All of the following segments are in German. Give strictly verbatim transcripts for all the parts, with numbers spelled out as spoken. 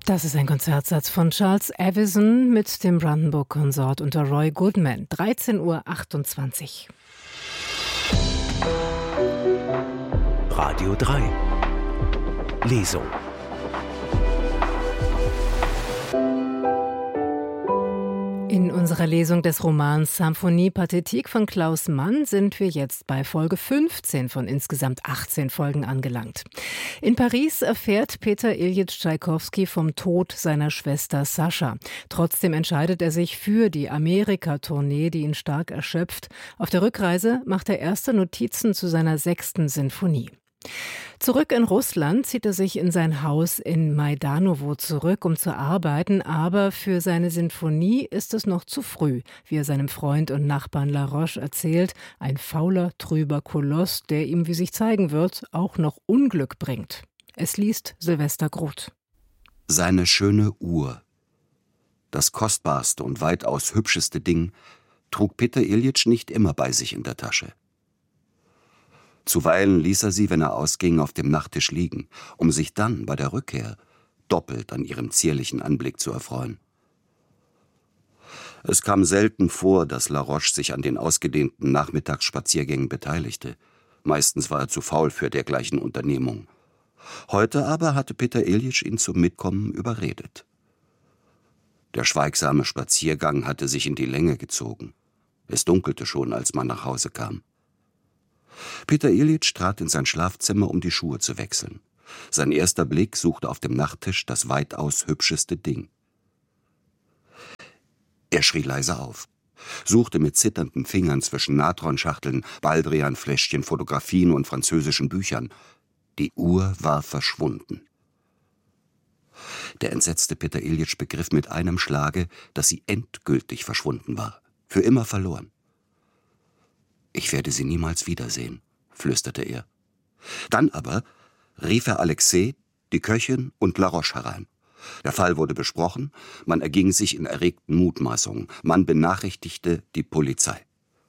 Das ist ein Konzertsatz von Charles Avison mit dem Brandenburg-Konsort unter Roy Goodman. dreizehn Uhr achtundzwanzig. Radio drei. Lesung. In unserer Lesung des Romans Symphonie Pathétique von Klaus Mann sind wir jetzt bei Folge fünfzehn von insgesamt achtzehn Folgen angelangt. In Paris erfährt Peter Iljitsch Tschaikowski vom Tod seiner Schwester Sascha. Trotzdem entscheidet er sich für die Amerika-Tournee, die ihn stark erschöpft. Auf der Rückreise macht er erste Notizen zu seiner sechsten Sinfonie. Zurück in Russland zieht er sich in sein Haus in Majdanowo zurück, um zu arbeiten, aber für seine Sinfonie ist es noch zu früh, wie er seinem Freund und Nachbarn Laroche erzählt, ein fauler, trüber Koloss, der ihm, wie sich zeigen wird, auch noch Unglück bringt. Es liest Silvester Groth. Seine schöne Uhr, das kostbarste und weitaus hübscheste Ding, trug Peter Iljitsch nicht immer bei sich in der Tasche. Zuweilen ließ er sie, wenn er ausging, auf dem Nachttisch liegen, um sich dann bei der Rückkehr doppelt an ihrem zierlichen Anblick zu erfreuen. Es kam selten vor, dass Laroche sich an den ausgedehnten Nachmittagsspaziergängen beteiligte. Meistens war er zu faul für dergleichen Unternehmung. Heute aber hatte Peter Iljitsch ihn zum Mitkommen überredet. Der schweigsame Spaziergang hatte sich in die Länge gezogen. Es dunkelte schon, als man nach Hause kam. Peter Iljitsch trat in sein Schlafzimmer, um die Schuhe zu wechseln. Sein erster Blick suchte auf dem Nachttisch das weitaus hübscheste Ding. Er schrie leise auf, suchte mit zitternden Fingern zwischen Natronschachteln, Baldrianfläschchen, Fotografien und französischen Büchern. Die Uhr war verschwunden. Der entsetzte Peter Iljitsch begriff mit einem Schlage, dass sie endgültig verschwunden war, für immer verloren. »Ich werde sie niemals wiedersehen«, flüsterte er. Dann aber rief er Alexei, die Köchin und Laroche herein. Der Fall wurde besprochen, man erging sich in erregten Mutmaßungen, man benachrichtigte die Polizei.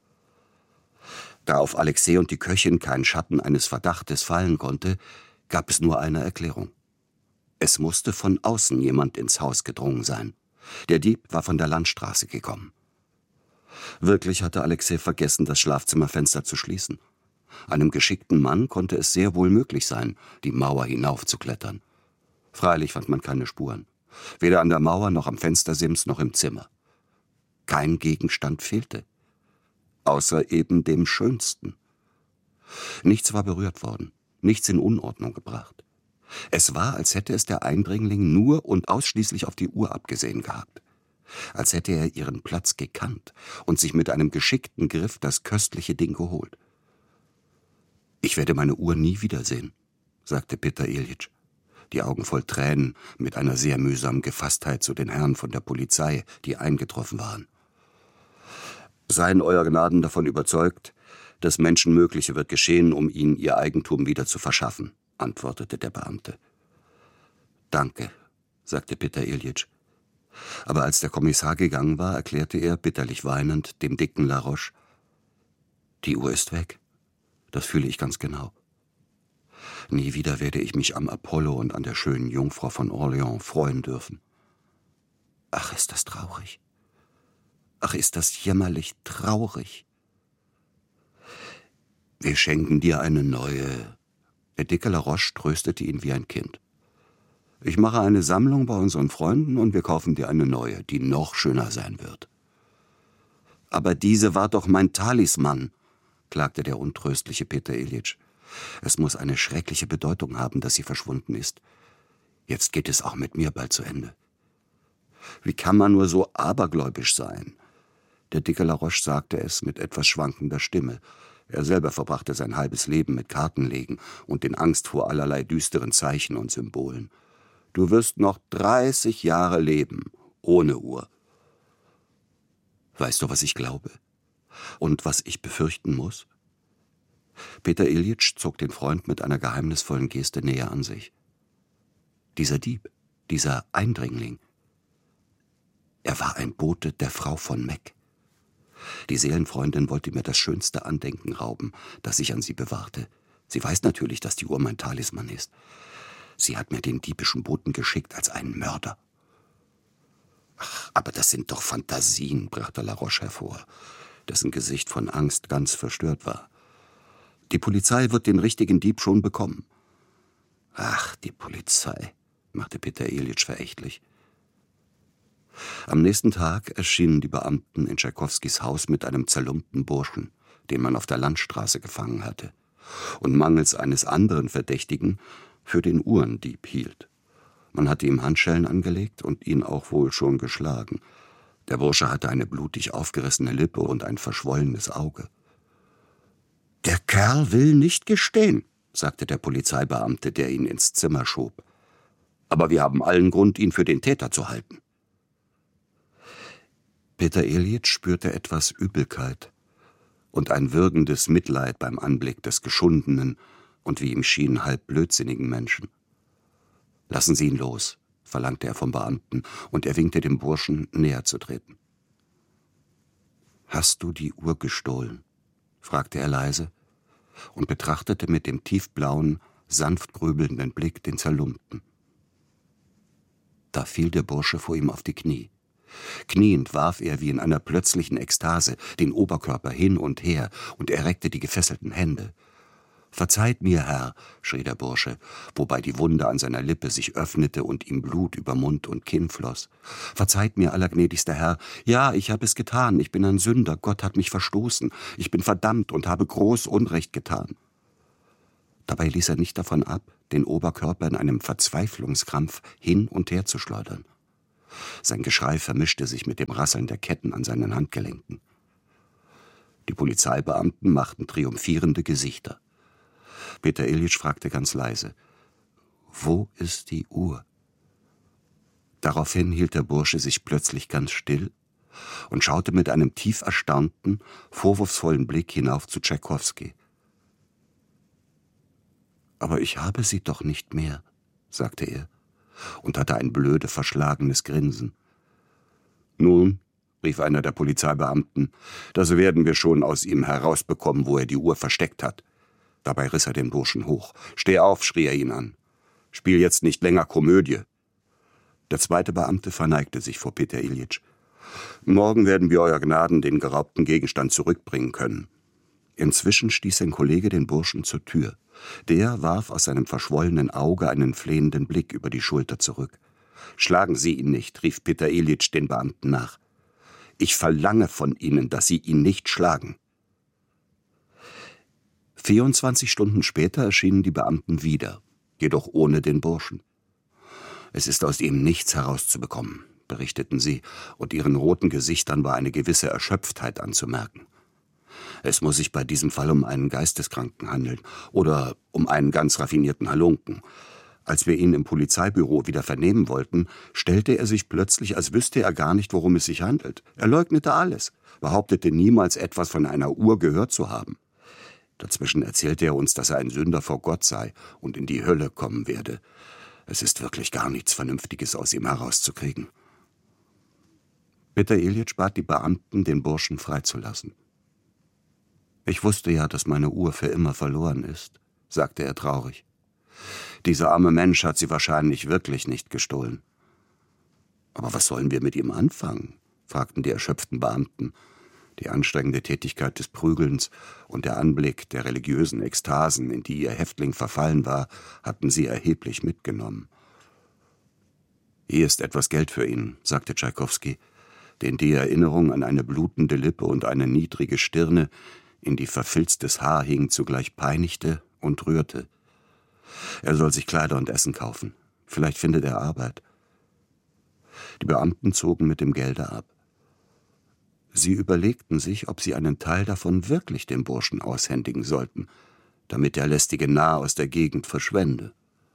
Da auf Alexei und die Köchin kein Schatten eines Verdachtes fallen konnte, gab es nur eine Erklärung. Es musste von außen jemand ins Haus gedrungen sein. Der Dieb war von der Landstraße gekommen. Wirklich hatte Alexei vergessen, das Schlafzimmerfenster zu schließen. Einem geschickten Mann konnte es sehr wohl möglich sein, die Mauer hinaufzuklettern. Freilich fand man keine Spuren. Weder an der Mauer noch am Fenstersims noch im Zimmer. Kein Gegenstand fehlte. Außer eben dem Schönsten. Nichts war berührt worden, nichts in Unordnung gebracht. Es war, als hätte es der Eindringling nur und ausschließlich auf die Uhr abgesehen gehabt. Als hätte er ihren Platz gekannt und sich mit einem geschickten Griff das köstliche Ding geholt. »Ich werde meine Uhr nie wiedersehen«, sagte Peter Iljitsch, die Augen voll Tränen, mit einer sehr mühsamen Gefasstheit zu den Herren von der Polizei, die eingetroffen waren. »Seien Euer Gnaden davon überzeugt, das Menschenmögliche wird geschehen, um Ihnen Ihr Eigentum wieder zu verschaffen«, antwortete der Beamte. »Danke«, sagte Peter Iljitsch. Aber als der Kommissar gegangen war, erklärte er, bitterlich weinend, dem dicken Laroche: »Die Uhr ist weg. Das fühle ich ganz genau. Nie wieder werde ich mich am Apollo und an der schönen Jungfrau von Orléans freuen dürfen. Ach, ist das traurig. Ach, ist das jämmerlich traurig. Wir schenken dir eine neue.« Der dicke Laroche tröstete ihn wie ein Kind. »Ich mache eine Sammlung bei unseren Freunden und wir kaufen dir eine neue, die noch schöner sein wird.« »Aber diese war doch mein Talisman«, klagte der untröstliche Peter Iljitsch. »Es muss eine schreckliche Bedeutung haben, dass sie verschwunden ist. Jetzt geht es auch mit mir bald zu Ende.« »Wie kann man nur so abergläubisch sein?« Der dicke Laroche sagte es mit etwas schwankender Stimme. Er selber verbrachte sein halbes Leben mit Kartenlegen und in Angst vor allerlei düsteren Zeichen und Symbolen. »Du wirst noch dreißig Jahre leben, ohne Uhr.« »Weißt du, was ich glaube? Und was ich befürchten muss?« Peter Iljitsch zog den Freund mit einer geheimnisvollen Geste näher an sich. Dieser Dieb, dieser Eindringling, er war ein Bote der Frau von Meck. Die Seelenfreundin wollte mir das schönste Andenken rauben, das ich an sie bewahrte. Sie weiß natürlich, dass die Uhr mein Talisman ist. Sie hat mir den diebischen Boten geschickt als einen Mörder. Ach, aber das sind doch Fantasien, brachte Laroche hervor, dessen Gesicht von Angst ganz verstört war. Die Polizei wird den richtigen Dieb schon bekommen. Ach, die Polizei, machte Peter Iljitsch verächtlich. Am nächsten Tag erschienen die Beamten in Tschaikowskis Haus mit einem zerlumpten Burschen, den man auf der Landstraße gefangen hatte und mangels eines anderen Verdächtigen für den Uhrendieb hielt. Man hatte ihm Handschellen angelegt und ihn auch wohl schon geschlagen. Der Bursche hatte eine blutig aufgerissene Lippe und ein verschwollenes Auge. »Der Kerl will nicht gestehen«, sagte der Polizeibeamte, der ihn ins Zimmer schob. »Aber wir haben allen Grund, ihn für den Täter zu halten.« Peter Iljitsch spürte etwas Übelkeit und ein würgendes Mitleid beim Anblick des geschundenen und wie ihm schien halb blödsinnigen Menschen. »Lassen Sie ihn los«, verlangte er vom Beamten, und er winkte dem Burschen, näher zu treten. »Hast du die Uhr gestohlen?« fragte er leise und betrachtete mit dem tiefblauen, sanft grübelnden Blick den Zerlumpten. Da fiel der Bursche vor ihm auf die Knie. Kniend warf er wie in einer plötzlichen Ekstase den Oberkörper hin und her und er reckte die gefesselten Hände. »Verzeiht mir, Herr«, schrie der Bursche, wobei die Wunde an seiner Lippe sich öffnete und ihm Blut über Mund und Kinn floss. »Verzeiht mir, allergnädigster Herr. Ja, ich habe es getan. Ich bin ein Sünder. Gott hat mich verstoßen. Ich bin verdammt und habe groß Unrecht getan.« Dabei ließ er nicht davon ab, den Oberkörper in einem Verzweiflungskrampf hin und her zu schleudern. Sein Geschrei vermischte sich mit dem Rasseln der Ketten an seinen Handgelenken. Die Polizeibeamten machten triumphierende Gesichter. Peter Iljitsch fragte ganz leise, »Wo ist die Uhr?« Daraufhin hielt der Bursche sich plötzlich ganz still und schaute mit einem tief erstaunten, vorwurfsvollen Blick hinauf zu Tschaikowski. »Aber ich habe sie doch nicht mehr«, sagte er und hatte ein blöde, verschlagenes Grinsen. »Nun«, rief einer der Polizeibeamten, »das werden wir schon aus ihm herausbekommen, wo er die Uhr versteckt hat.« Dabei riss er den Burschen hoch. »Steh auf«, schrie er ihn an. »Spiel jetzt nicht länger Komödie.« Der zweite Beamte verneigte sich vor Peter Iljitsch. »Morgen werden wir Euer Gnaden den geraubten Gegenstand zurückbringen können.« Inzwischen stieß sein Kollege den Burschen zur Tür. Der warf aus seinem verschwollenen Auge einen flehenden Blick über die Schulter zurück. »Schlagen Sie ihn nicht«, rief Peter Iljitsch den Beamten nach. »Ich verlange von Ihnen, dass Sie ihn nicht schlagen.« vierundzwanzig Stunden später erschienen die Beamten wieder, jedoch ohne den Burschen. »Es ist aus ihm nichts herauszubekommen«, berichteten sie, und ihren roten Gesichtern war eine gewisse Erschöpftheit anzumerken. Es muss sich bei diesem Fall um einen Geisteskranken handeln oder um einen ganz raffinierten Halunken. Als wir ihn im Polizeibüro wieder vernehmen wollten, stellte er sich plötzlich, als wüsste er gar nicht, worum es sich handelt. Er leugnete alles, behauptete niemals etwas von einer Uhr gehört zu haben. Dazwischen erzählte er uns, dass er ein Sünder vor Gott sei und in die Hölle kommen werde. Es ist wirklich gar nichts Vernünftiges aus ihm herauszukriegen. Peter Iljitsch bat die Beamten, den Burschen freizulassen. »Ich wusste ja, dass meine Uhr für immer verloren ist«, sagte er traurig. »Dieser arme Mensch hat sie wahrscheinlich wirklich nicht gestohlen.« »Aber was sollen wir mit ihm anfangen?« fragten die erschöpften Beamten. Die anstrengende Tätigkeit des Prügelns und der Anblick der religiösen Ekstasen, in die ihr Häftling verfallen war, hatten sie erheblich mitgenommen. »Hier ist etwas Geld für ihn«, sagte Tschaikowski, den die Erinnerung an eine blutende Lippe und eine niedrige Stirne, in die verfilztes Haar hing, zugleich peinigte und rührte. »Er soll sich Kleider und Essen kaufen. Vielleicht findet er Arbeit.« Die Beamten zogen mit dem Gelde ab. Sie überlegten sich, ob sie einen Teil davon wirklich dem Burschen aushändigen sollten, damit der lästige Narr aus der Gegend verschwände.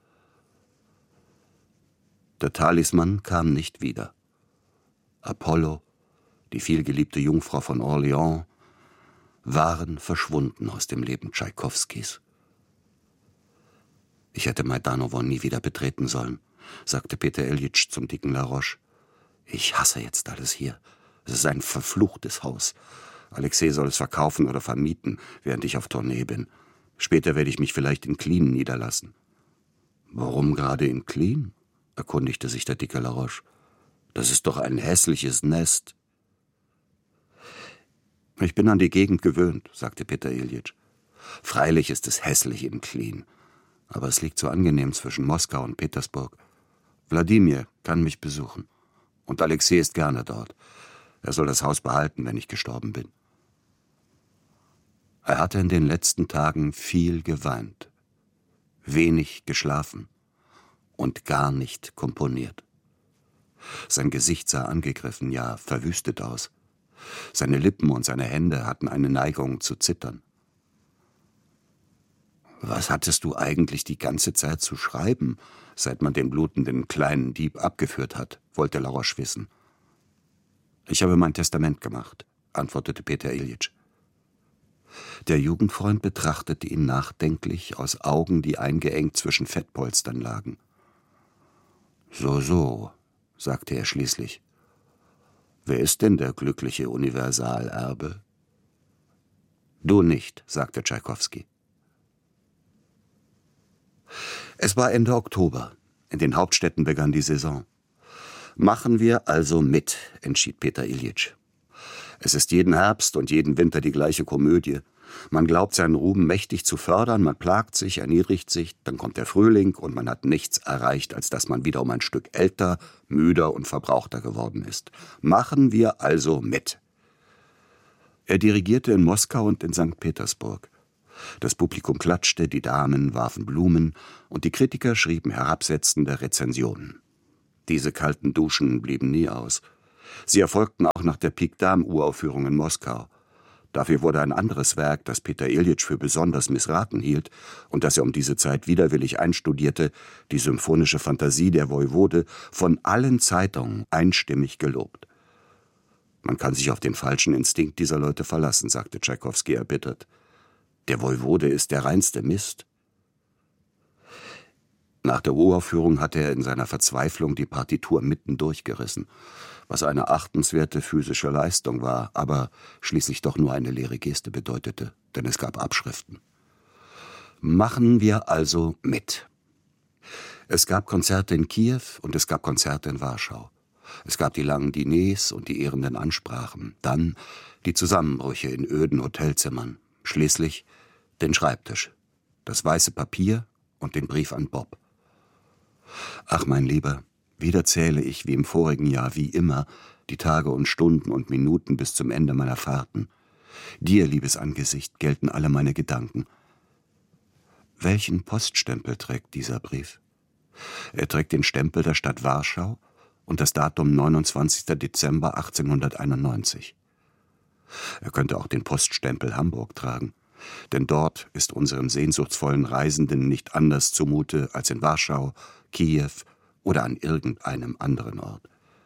Der Talisman kam nicht wieder. Apollo, die vielgeliebte Jungfrau von Orleans, waren verschwunden aus dem Leben Tschaikowskis. »Ich hätte Maidanowo nie wieder betreten sollen«, sagte Peter Iljitsch zum dicken Laroche. »Ich hasse jetzt alles hier. Es ist ein verfluchtes Haus. Alexei soll es verkaufen oder vermieten, während ich auf Tournee bin. Später werde ich mich vielleicht in Klien niederlassen.« »Warum gerade in Klin?« erkundigte sich der dicke Laroche. »Das ist doch ein hässliches Nest.« »Ich bin an die Gegend gewöhnt«, sagte Peter Iljitsch. »Freilich ist es hässlich in Klin, aber es liegt so angenehm zwischen Moskau und Petersburg. Wladimir kann mich besuchen. Und Alexei ist gerne dort. Er soll das Haus behalten, wenn ich gestorben bin.« Er hatte in den letzten Tagen viel geweint, wenig geschlafen und gar nicht komponiert. Sein Gesicht sah angegriffen, ja verwüstet aus. Seine Lippen und seine Hände hatten eine Neigung zu zittern. »Was hattest du eigentlich die ganze Zeit zu schreiben, seit man den blutenden kleinen Dieb abgeführt hat?« wollte Laroche wissen. »Ich habe mein Testament gemacht«, antwortete Peter Iljitsch. Der Jugendfreund betrachtete ihn nachdenklich aus Augen, die eingeengt zwischen Fettpolstern lagen. »So, so«, sagte er schließlich. »Wer ist denn der glückliche Universalerbe?« »Du nicht«, sagte Tschaikowski. Es war Ende Oktober. In den Hauptstädten begann die Saison. »Machen wir also mit«, entschied Peter Iljitsch. »Es ist jeden Herbst und jeden Winter die gleiche Komödie. Man glaubt, seinen Ruhm mächtig zu fördern, man plagt sich, erniedrigt sich, dann kommt der Frühling und man hat nichts erreicht, als dass man wieder um ein Stück älter, müder und verbrauchter geworden ist. Machen wir also mit.« Er dirigierte in Moskau und in Sankt Petersburg. Das Publikum klatschte, die Damen warfen Blumen und die Kritiker schrieben herabsetzende Rezensionen. Diese kalten Duschen blieben nie aus. Sie erfolgten auch nach der Pik Dame-Uraufführung in Moskau. Dafür wurde ein anderes Werk, das Peter Iljitsch für besonders missraten hielt und das er um diese Zeit widerwillig einstudierte, die symphonische Fantasie der Woiwode, von allen Zeitungen einstimmig gelobt. »Man kann sich auf den falschen Instinkt dieser Leute verlassen«, sagte Tschaikowski erbittert. »Der Woiwode ist der reinste Mist.« Nach der Uraufführung hatte er in seiner Verzweiflung die Partitur mitten durchgerissen, was eine achtenswerte physische Leistung war, aber schließlich doch nur eine leere Geste bedeutete, denn es gab Abschriften. Machen wir also mit. Es gab Konzerte in Kiew und es gab Konzerte in Warschau. Es gab die langen Diners und die ehrenden Ansprachen, dann die Zusammenbrüche in öden Hotelzimmern, schließlich den Schreibtisch, das weiße Papier und den Brief an Bob. Ach, mein Lieber, wieder zähle ich wie im vorigen Jahr, wie immer, die Tage und Stunden und Minuten bis zum Ende meiner Fahrten. Dir, liebes Angesicht, gelten alle meine Gedanken. Welchen Poststempel trägt dieser Brief? Er trägt den Stempel der Stadt Warschau und das Datum neunundzwanzigster Dezember achtzehnhunderteinundneunzig. Er könnte auch den Poststempel Hamburg tragen, denn dort ist unserem sehnsuchtsvollen Reisenden nicht anders zumute als in Warschau, Kiew oder an irgendeinem anderen Ort.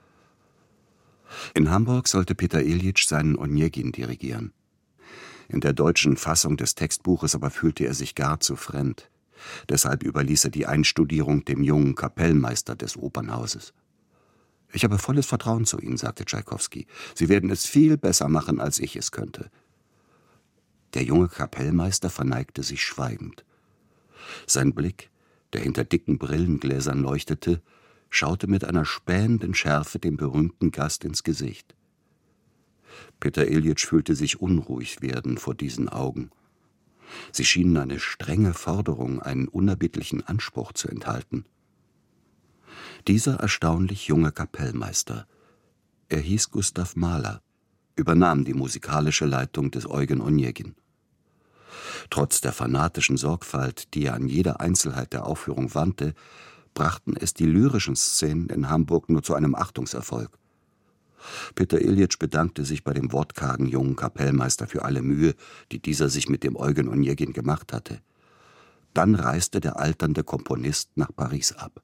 In Hamburg sollte Peter Iljitsch seinen Onegin dirigieren. In der deutschen Fassung des Textbuches aber fühlte er sich gar zu fremd. Deshalb überließ er die Einstudierung dem jungen Kapellmeister des Opernhauses. »Ich habe volles Vertrauen zu Ihnen«, sagte Tschaikowski. »Sie werden es viel besser machen, als ich es könnte.« Der junge Kapellmeister verneigte sich schweigend. Sein Blick, der hinter dicken Brillengläsern leuchtete, schaute mit einer spähenden Schärfe dem berühmten Gast ins Gesicht. Peter Iljitsch fühlte sich unruhig werden vor diesen Augen. Sie schienen eine strenge Forderung, einen unerbittlichen Anspruch zu enthalten. Dieser erstaunlich junge Kapellmeister, er hieß Gustav Mahler, übernahm die musikalische Leitung des Eugen Onegin. Trotz der fanatischen Sorgfalt, die er an jede Einzelheit der Aufführung wandte, brachten es die lyrischen Szenen in Hamburg nur zu einem Achtungserfolg. Peter Iljitsch bedankte sich bei dem wortkargen jungen Kapellmeister für alle Mühe, die dieser sich mit dem Eugen Onegin gemacht hatte. Dann reiste der alternde Komponist nach Paris ab.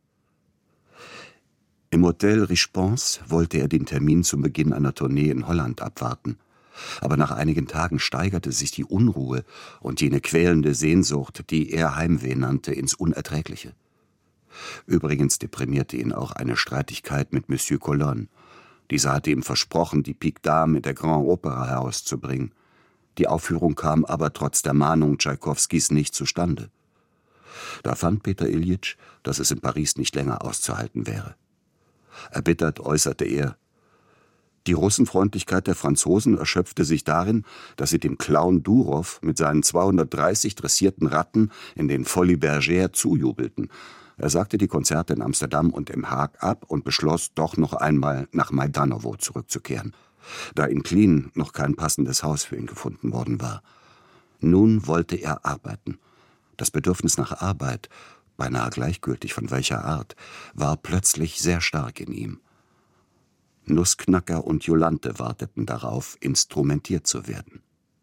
Im Hotel Richepense wollte er den Termin zum Beginn einer Tournee in Holland abwarten. Aber nach einigen Tagen steigerte sich die Unruhe und jene quälende Sehnsucht, die er Heimweh nannte, ins Unerträgliche. Übrigens deprimierte ihn auch eine Streitigkeit mit Monsieur Colonne. Dieser hatte ihm versprochen, die Pik Dame in der Grand Opera herauszubringen. Die Aufführung kam aber trotz der Mahnung Tschaikowskis nicht zustande. Da fand Peter Iljitsch, dass es in Paris nicht länger auszuhalten wäre. Erbittert äußerte er: Die Russenfreundlichkeit der Franzosen erschöpfte sich darin, dass sie dem Clown Durow mit seinen zweihundertdreißig dressierten Ratten in den Folies Bergères zujubelten. Er sagte die Konzerte in Amsterdam und im Haag ab und beschloss, doch noch einmal nach Majdanowo zurückzukehren, da in Klin noch kein passendes Haus für ihn gefunden worden war. Nun wollte er arbeiten. Das Bedürfnis nach Arbeit, beinahe gleichgültig von welcher Art, war plötzlich sehr stark in ihm. Nussknacker und Jolanthe warteten darauf, instrumentiert zu werden.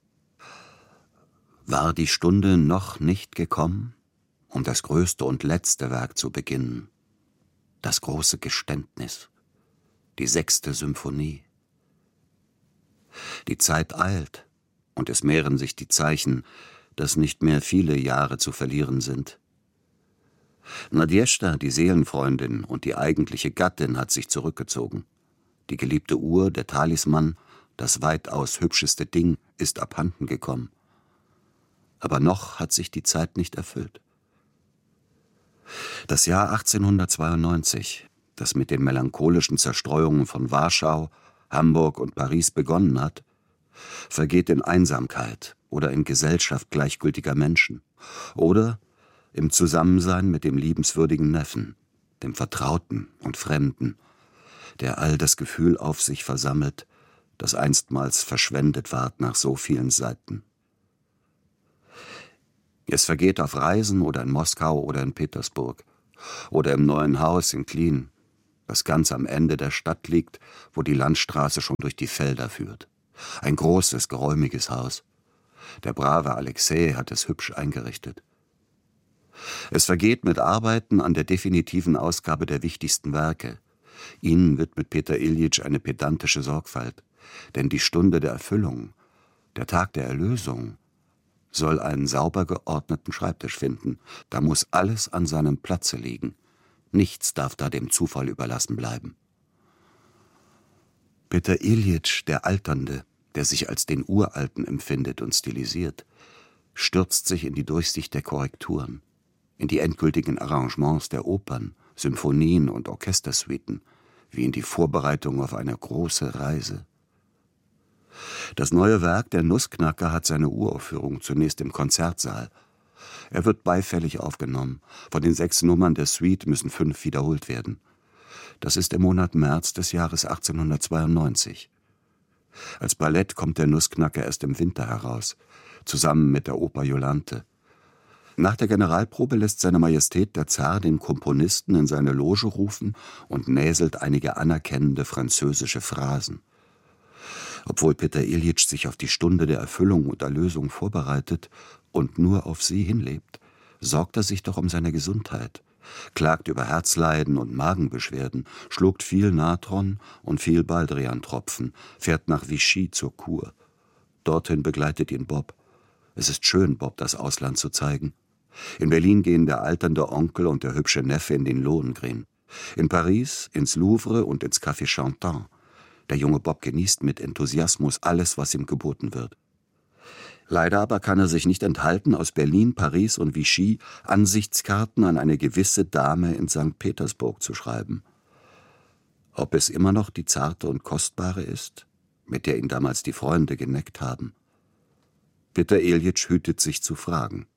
War die Stunde noch nicht gekommen, um das größte und letzte Werk zu beginnen? Das große Geständnis, die sechste Symphonie. Die Zeit eilt, und es mehren sich die Zeichen, dass nicht mehr viele Jahre zu verlieren sind. Nadjeshda, die Seelenfreundin und die eigentliche Gattin, hat sich zurückgezogen. Die geliebte Uhr, der Talisman, das weitaus hübscheste Ding, ist abhanden gekommen. Aber noch hat sich die Zeit nicht erfüllt. Das Jahr achtzehnhundertzweiundneunzig, das mit den melancholischen Zerstreuungen von Warschau, Hamburg und Paris begonnen hat, vergeht in Einsamkeit oder in Gesellschaft gleichgültiger Menschen oder im Zusammensein mit dem liebenswürdigen Neffen, dem Vertrauten und Fremden, der all das Gefühl auf sich versammelt, das einstmals verschwendet ward nach so vielen Seiten. Es vergeht auf Reisen oder in Moskau oder in Petersburg oder im neuen Haus in Klin, das ganz am Ende der Stadt liegt, wo die Landstraße schon durch die Felder führt. Ein großes, geräumiges Haus. Der brave Alexei hat es hübsch eingerichtet. Es vergeht mit Arbeiten an der definitiven Ausgabe der wichtigsten Werke. Ihnen widmet Peter Iljitsch eine pedantische Sorgfalt, denn die Stunde der Erfüllung, der Tag der Erlösung, soll einen sauber geordneten Schreibtisch finden. Da muss alles an seinem Platze liegen. Nichts darf da dem Zufall überlassen bleiben. Peter Iljitsch, der Alternde, der sich als den Uralten empfindet und stilisiert, stürzt sich in die Durchsicht der Korrekturen, in die endgültigen Arrangements der Opern, Symphonien und Orchestersuiten, wie in die Vorbereitung auf eine große Reise. Das neue Werk der Nussknacker hat seine Uraufführung zunächst im Konzertsaal. Er wird beifällig aufgenommen. Von den sechs Nummern der Suite müssen fünf wiederholt werden. Das ist im Monat März des Jahres achtzehnhundertzweiundneunzig. Als Ballett kommt der Nussknacker erst im Winter heraus, zusammen mit der Oper Jolanthe. Nach der Generalprobe lässt seine Majestät der Zar den Komponisten in seine Loge rufen und näselt einige anerkennende französische Phrasen. Obwohl Peter Iljitsch sich auf die Stunde der Erfüllung und Erlösung vorbereitet und nur auf sie hinlebt, sorgt er sich doch um seine Gesundheit, klagt über Herzleiden und Magenbeschwerden, schluckt viel Natron und viel Baldrian-Tropfen, fährt nach Vichy zur Kur. Dorthin begleitet ihn Bob. Es ist schön, Bob das Ausland zu zeigen. In Berlin gehen der alternde Onkel und der hübsche Neffe in den Lohengrin. In Paris ins Louvre und ins Café Chantant. Der junge Bob genießt mit Enthusiasmus alles, was ihm geboten wird. Leider aber kann er sich nicht enthalten, aus Berlin, Paris und Vichy Ansichtskarten an eine gewisse Dame in Sankt Petersburg zu schreiben. Ob es immer noch die zarte und kostbare ist, mit der ihn damals die Freunde geneckt haben? Peter Iljitsch hütet sich zu fragen.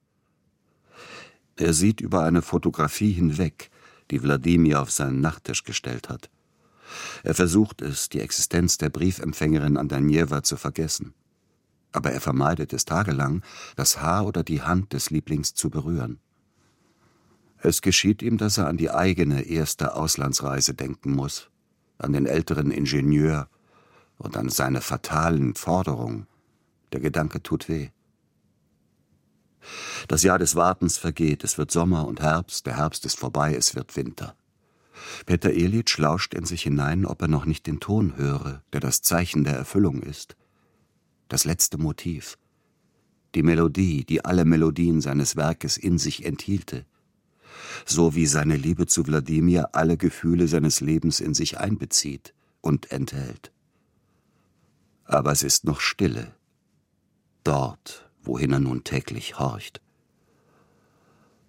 Er sieht über eine Fotografie hinweg, die Wladimir auf seinen Nachttisch gestellt hat. Er versucht es, die Existenz der Briefempfängerin Andanjewa zu vergessen. Aber er vermeidet es tagelang, das Haar oder die Hand des Lieblings zu berühren. Es geschieht ihm, dass er an die eigene erste Auslandsreise denken muss, an den älteren Ingenieur und an seine fatalen Forderungen. Der Gedanke tut weh. Das Jahr des Wartens vergeht, es wird Sommer und Herbst, der Herbst ist vorbei, es wird Winter. Peter Iljitsch lauscht in sich hinein, ob er noch nicht den Ton höre, der das Zeichen der Erfüllung ist. Das letzte Motiv, die Melodie, die alle Melodien seines Werkes in sich enthielte, so wie seine Liebe zu Wladimir alle Gefühle seines Lebens in sich einbezieht und enthält. Aber es ist noch Stille, dort, wohin er nun täglich horcht.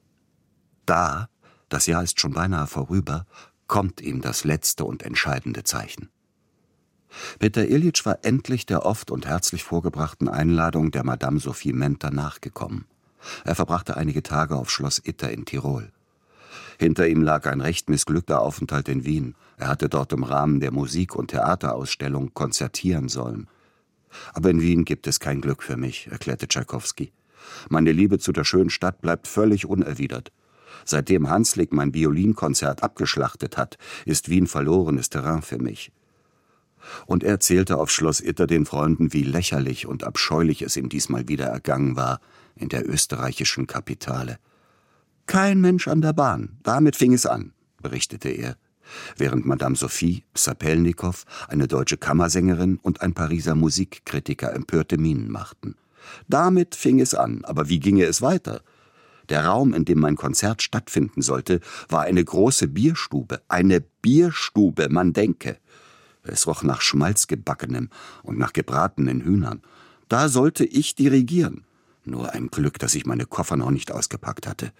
Da, das Jahr ist schon beinahe vorüber, kommt ihm das letzte und entscheidende Zeichen. Peter Iljitsch war endlich der oft und herzlich vorgebrachten Einladung der Madame Sophie Menta nachgekommen. Er verbrachte einige Tage auf Schloss Itter in Tirol. Hinter ihm lag ein recht missglückter Aufenthalt in Wien. Er hatte dort im Rahmen der Musik- und Theaterausstellung konzertieren sollen. »Aber in Wien gibt es kein Glück für mich«, erklärte Tschaikowski. »Meine Liebe zu der schönen Stadt bleibt völlig unerwidert. Seitdem Hanslick mein Violinkonzert abgeschlachtet hat, ist Wien verlorenes Terrain für mich.« Und er erzählte auf Schloss Itter den Freunden, wie lächerlich und abscheulich es ihm diesmal wieder ergangen war in der österreichischen Kapitale. »Kein Mensch an der Bahn, damit fing es an«, berichtete er, während Madame Sophie, Sapelnikow, eine deutsche Kammersängerin und ein Pariser Musikkritiker empörte Mienen machten. »Damit fing es an, aber wie ginge es weiter? Der Raum, in dem mein Konzert stattfinden sollte, war eine große Bierstube, eine Bierstube, man denke. Es roch nach Schmalzgebackenem und nach gebratenen Hühnern. Da sollte ich dirigieren. Nur ein Glück, dass ich meine Koffer noch nicht ausgepackt hatte.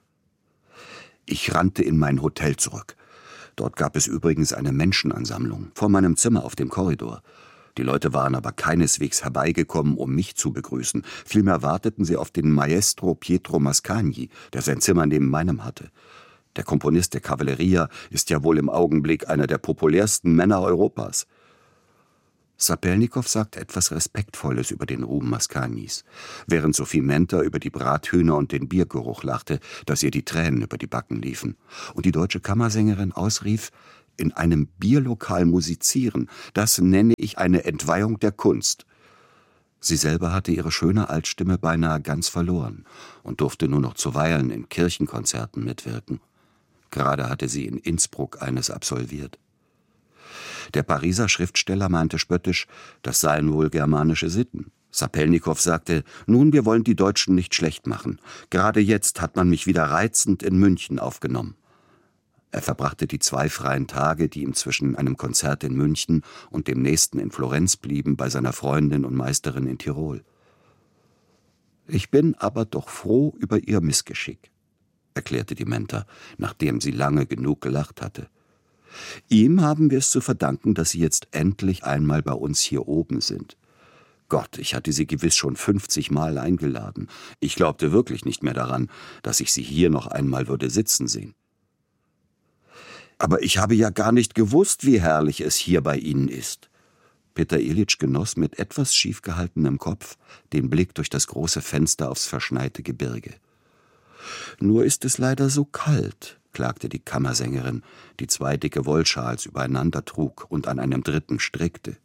Ich rannte in mein Hotel zurück. Dort gab es übrigens eine Menschenansammlung, vor meinem Zimmer auf dem Korridor. Die Leute waren aber keineswegs herbeigekommen, um mich zu begrüßen. Vielmehr warteten sie auf den Maestro Pietro Mascagni, der sein Zimmer neben meinem hatte. Der Komponist der Cavalleria ist ja wohl im Augenblick einer der populärsten Männer Europas.« Sapelnikow sagte etwas Respektvolles über den Ruhm Mascagnis, während Sophie Menta über die Brathühner und den Biergeruch lachte, dass ihr die Tränen über die Backen liefen, und die deutsche Kammersängerin ausrief: »In einem Bierlokal musizieren, das nenne ich eine Entweihung der Kunst.« Sie selber hatte ihre schöne Altstimme beinahe ganz verloren und durfte nur noch zuweilen in Kirchenkonzerten mitwirken. Gerade hatte sie in Innsbruck eines absolviert. Der Pariser Schriftsteller meinte spöttisch, das seien wohl germanische Sitten. Sapelnikow sagte: »Nun, wir wollen die Deutschen nicht schlecht machen. Gerade jetzt hat man mich wieder reizend in München aufgenommen.« Er verbrachte die zwei freien Tage, die ihm zwischen einem Konzert in München und dem nächsten in Florenz blieben, bei seiner Freundin und Meisterin in Tirol. »Ich bin aber doch froh über Ihr Missgeschick«, erklärte die Menta, nachdem sie lange genug gelacht hatte. »Ihm haben wir es zu verdanken, dass Sie jetzt endlich einmal bei uns hier oben sind. Gott, ich hatte Sie gewiss schon fünfzig Mal eingeladen. Ich glaubte wirklich nicht mehr daran, dass ich Sie hier noch einmal würde sitzen sehen. Aber ich habe ja gar nicht gewusst, wie herrlich es hier bei Ihnen ist.« Peter Iljitsch genoss mit etwas schief gehaltenem Kopf den Blick durch das große Fenster aufs verschneite Gebirge. »Nur ist es leider so kalt«, klagte die Kammersängerin, die zwei dicke Wollschals übereinander trug und an einem dritten strickte.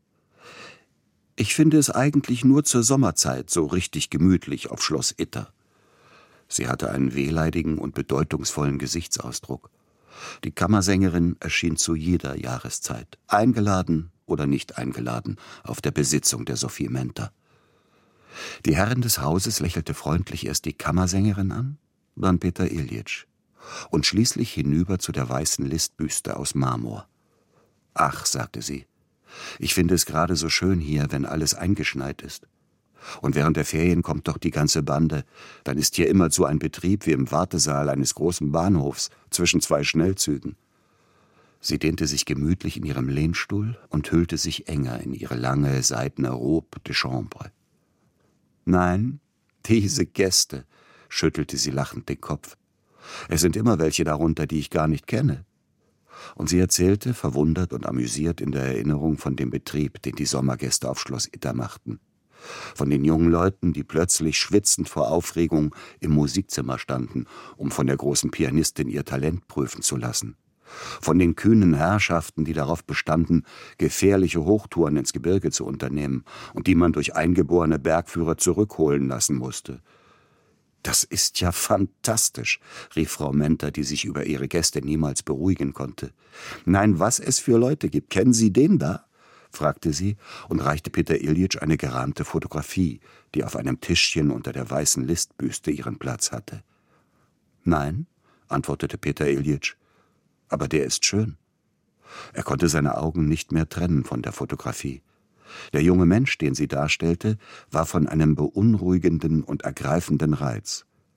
»Ich finde es eigentlich nur zur Sommerzeit so richtig gemütlich auf Schloss Itter.« Sie hatte einen wehleidigen und bedeutungsvollen Gesichtsausdruck. Die Kammersängerin erschien zu jeder Jahreszeit, eingeladen oder nicht eingeladen, auf der Besitzung der Sophie Menta. Die Herrin des Hauses lächelte freundlich erst die Kammersängerin an, dann Peter Iljitsch und schließlich hinüber zu der weißen Listbüste aus Marmor. »Ach«, sagte sie, »ich finde es gerade so schön hier, wenn alles eingeschneit ist. Und während der Ferien kommt doch die ganze Bande. Dann ist hier immer so ein Betrieb wie im Wartesaal eines großen Bahnhofs zwischen zwei Schnellzügen.« Sie dehnte sich gemütlich in ihrem Lehnstuhl und hüllte sich enger in ihre lange, seidene Robe de Chambre. »Nein, diese Gäste«, schüttelte sie lachend den Kopf. »Es sind immer welche darunter, die ich gar nicht kenne.« Und sie erzählte, verwundert und amüsiert in der Erinnerung von dem Betrieb, den die Sommergäste auf Schloss Itter machten. Von den jungen Leuten, die plötzlich schwitzend vor Aufregung im Musikzimmer standen, um von der großen Pianistin ihr Talent prüfen zu lassen. Von den kühnen Herrschaften, die darauf bestanden, gefährliche Hochtouren ins Gebirge zu unternehmen und die man durch eingeborene Bergführer zurückholen lassen musste. »Das ist ja fantastisch«, rief Frau Menta, die sich über ihre Gäste niemals beruhigen konnte. »Nein, was es für Leute gibt. Kennen Sie den da?« fragte sie und reichte Peter Iljitsch eine gerahmte Fotografie, die auf einem Tischchen unter der weißen Listbüste ihren Platz hatte. »Nein«, antwortete Peter Iljitsch, »aber der ist schön.« Er konnte seine Augen nicht mehr trennen von der Fotografie. Der junge Mensch, den sie darstellte, war von einem beunruhigenden und ergreifenden Reiz.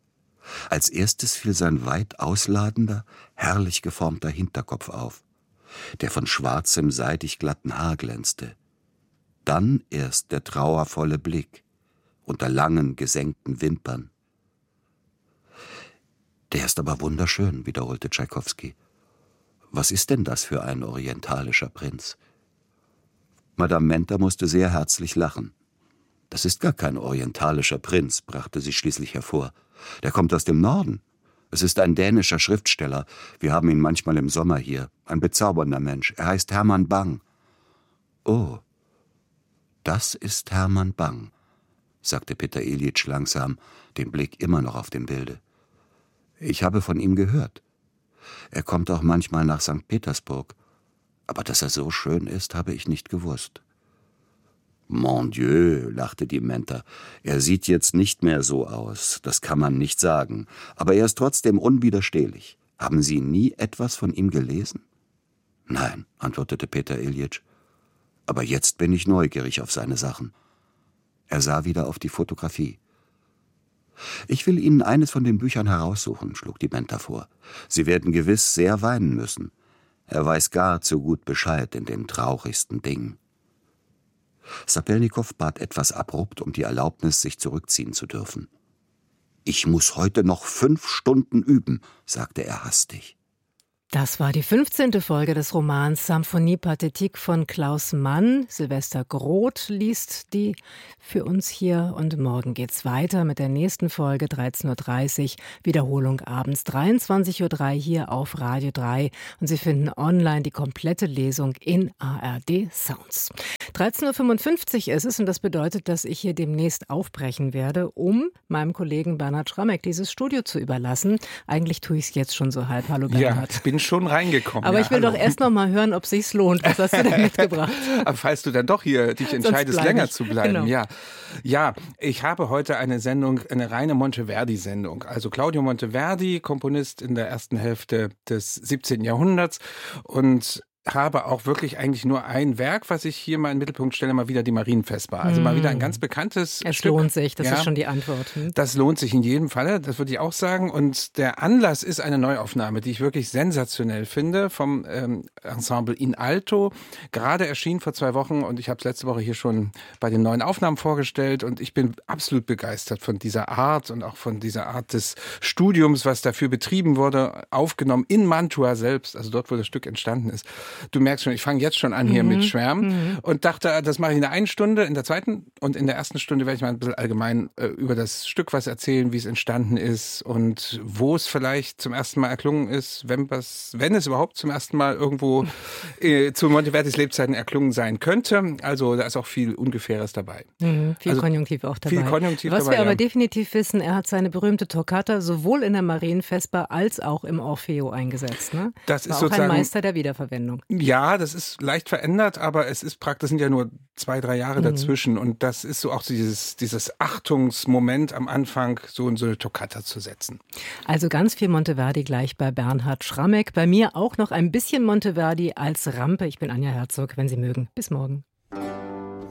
Als erstes fiel sein weit ausladender, herrlich geformter Hinterkopf auf, der von schwarzem, seidig glatten Haar glänzte. Dann erst der trauervolle Blick unter langen, gesenkten Wimpern. »Der ist aber wunderschön«, wiederholte Tschaikowski. »Was ist denn das für ein orientalischer Prinz?« Madame Menta musste sehr herzlich lachen. »Das ist gar kein orientalischer Prinz«, brachte sie schließlich hervor. »Der kommt aus dem Norden. Es ist ein dänischer Schriftsteller. Wir haben ihn manchmal im Sommer hier. Ein bezaubernder Mensch. Er heißt Hermann Bang.« »Oh, das ist Hermann Bang«, sagte Peter Iljitsch langsam, den Blick immer noch auf dem Bilde. »Ich habe von ihm gehört. Er kommt auch manchmal nach Sankt Petersburg. Aber dass er so schön ist, habe ich nicht gewusst.« »Mon Dieu«, lachte die Menta, »er sieht jetzt nicht mehr so aus, das kann man nicht sagen. Aber er ist trotzdem unwiderstehlich. Haben Sie nie etwas von ihm gelesen?« »Nein«, antwortete Peter Iljitsch. »Aber jetzt bin ich neugierig auf seine Sachen.« Er sah wieder auf die Fotografie. »Ich will Ihnen eines von den Büchern heraussuchen«, schlug die Menta vor. »Sie werden gewiss sehr weinen müssen. Er weiß gar zu gut Bescheid in den traurigsten Dingen.« Sapelnikow bat etwas abrupt um die Erlaubnis, sich zurückziehen zu dürfen. »Ich muss heute noch fünf Stunden üben«, sagte er hastig. Das war die fünfzehnte Folge des Romans Symphonie Pathétique von Klaus Mann. Silvester Groth liest die für uns hier und morgen geht's weiter mit der nächsten Folge dreizehn Uhr dreißig, Wiederholung abends dreiundzwanzig Uhr drei hier auf Radio drei und Sie finden online die komplette Lesung in A R D Sounds. dreizehn Uhr fünfundfünfzig ist es und das bedeutet, dass ich hier demnächst aufbrechen werde, um meinem Kollegen Bernhard Schrammeck dieses Studio zu überlassen. Eigentlich tue ich es jetzt schon so halb. Hallo Bernhard. Ja, bin schon reingekommen. Aber ja, ich will hallo. doch erst noch mal hören, ob es sich lohnt. Was hast du denn mitgebracht? Aber falls du dann doch hier dich entscheidest, länger ich. zu bleiben. Genau. Ja. ja, ich habe heute eine Sendung, eine reine Monteverdi-Sendung. Also Claudio Monteverdi, Komponist in der ersten Hälfte des siebzehnten Jahrhunderts und habe auch wirklich eigentlich nur ein Werk, was ich hier mal in den Mittelpunkt stelle, mal wieder die Marienvesper. Also mm. mal wieder ein ganz bekanntes es Stück. Es lohnt sich, das ja, ist schon die Antwort. Hm? Das lohnt sich in jedem Falle, das würde ich auch sagen. Und der Anlass ist eine Neuaufnahme, die ich wirklich sensationell finde, vom ähm, Ensemble In Alto. Gerade erschienen vor zwei Wochen und ich habe es letzte Woche hier schon bei den neuen Aufnahmen vorgestellt und ich bin absolut begeistert von dieser Art und auch von dieser Art des Studiums, was dafür betrieben wurde, aufgenommen in Mantua selbst, also dort, wo das Stück entstanden ist. Du merkst schon, ich fange jetzt schon an hier mhm. mit Schwärmen mhm. und dachte, das mache ich in der einen Stunde, in der zweiten und in der ersten Stunde werde ich mal ein bisschen allgemein äh, über das Stück was erzählen, wie es entstanden ist und wo es vielleicht zum ersten Mal erklungen ist, wenn, was, wenn es überhaupt zum ersten Mal irgendwo äh, zu Monteverdis Lebzeiten erklungen sein könnte. Also da ist auch viel Ungefähres dabei. Mhm, viel also, Konjunktiv auch dabei. Viel Konjunktiv was dabei, wir aber ja. definitiv wissen, er hat seine berühmte Toccata sowohl in der Marienvesper als auch im Orfeo eingesetzt. Ne? Das War ist auch sozusagen ein Meister der Wiederverwendung. Ja, das ist leicht verändert, aber es ist praktisch, sind ja nur zwei, drei Jahre mhm. dazwischen und das ist so auch dieses, dieses Achtungsmoment am Anfang, so in so eine Toccata zu setzen. Also ganz viel Monteverdi gleich bei Bernhard Schrammeck. Bei mir auch noch ein bisschen Monteverdi als Rampe. Ich bin Anja Herzog, wenn Sie mögen. Bis morgen.